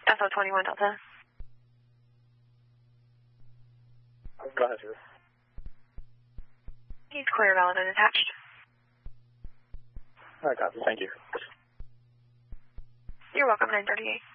FO 21 Delta. Go ahead, sir. He's clear, valid, and attached. All right, copy. Thank you. You're welcome, 938.